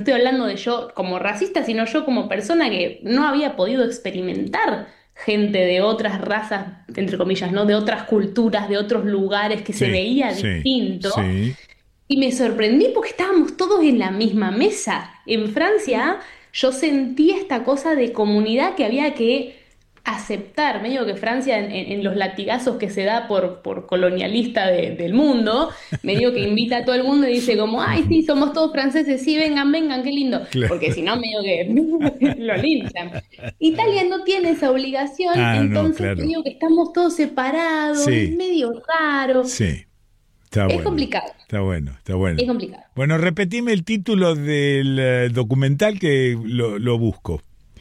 estoy hablando de yo como racista, sino yo como persona que no había podido experimentar gente de otras razas, entre comillas, ¿no? De otras culturas, de otros lugares que se Sí, veía sí, distinto. sí. Y me sorprendí porque estábamos todos en la misma mesa. En Francia yo sentí esta cosa de comunidad que había que aceptar, medio que Francia en los latigazos que se da por colonialista del mundo, medio que invita a todo el mundo y dice como, ay, sí, somos todos franceses, sí, vengan, vengan, qué lindo, Claro. porque si no, medio que lo linchan. Italia no tiene esa obligación, Ah, no, entonces claro. medio que estamos todos separados, es Sí, medio raro, sí. Está es bueno. complicado, Está bueno, está es bueno. complicado. Bueno, repetime el título del documental que lo busco.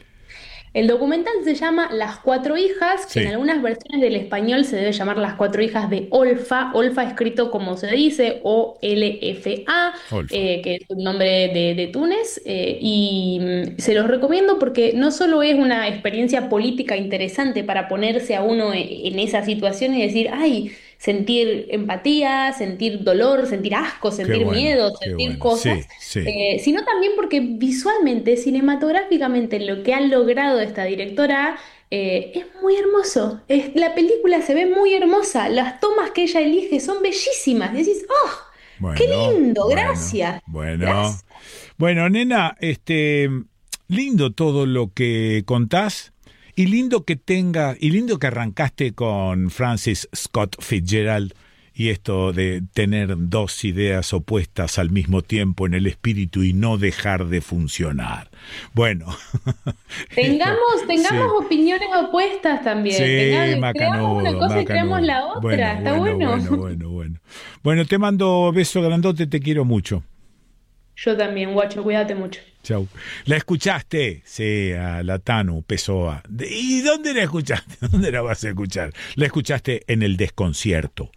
El documental se llama Las Cuatro Hijas, que en Sí, algunas versiones del español se debe llamar Las Cuatro Hijas de Olfa, Olfa escrito como se dice, O-L-F-A, Olfa. que es un nombre de Túnez, y se los recomiendo porque no solo es una experiencia política interesante para ponerse a uno en esa situación y decir, ay, sentir empatía, sentir dolor, sentir asco, Qué sentir bueno, miedo, qué sentir bueno. Sí, cosas, sí. sino también porque visualmente, cinematográficamente, lo que ha logrado esta directora es muy hermoso. La película se ve muy hermosa, las tomas que ella elige son bellísimas. Decís, ¡oh, qué Bueno, lindo! bueno, Gracias. bueno. Gracias. Bueno, nena, lindo todo lo que contás y lindo que y lindo que arrancaste con Francis Scott Fitzgerald y esto de tener dos ideas opuestas al mismo tiempo en el espíritu y no dejar de funcionar. Bueno, esto, Tengamos sí, opiniones opuestas también. sí, Creamos una macanudo, cosa y creamos macanudo. la otra. Bueno, Está bueno, bueno. bueno, bueno, bueno. Bueno, te mando beso grandote, te quiero mucho. Yo también, guacho, cuídate mucho. Chau. ¿La escuchaste? Sí, a la Tanu Pessoa. ¿Y dónde la escuchaste? ¿Dónde la vas a escuchar? La escuchaste en El Desconcierto.